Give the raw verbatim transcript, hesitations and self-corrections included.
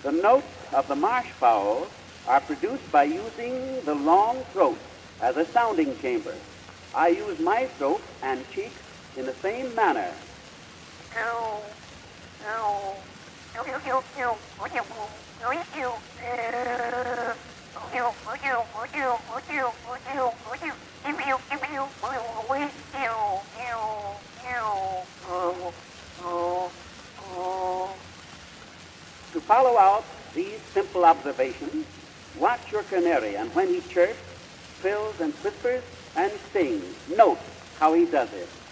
The notes of the marsh fowl are produced by using the long throat as a sounding chamber. I use my throat and cheeks in the same manner. To follow out these simple observations, watch your canary, and when he chirps, trills, and whispers, and sings, note how he does it.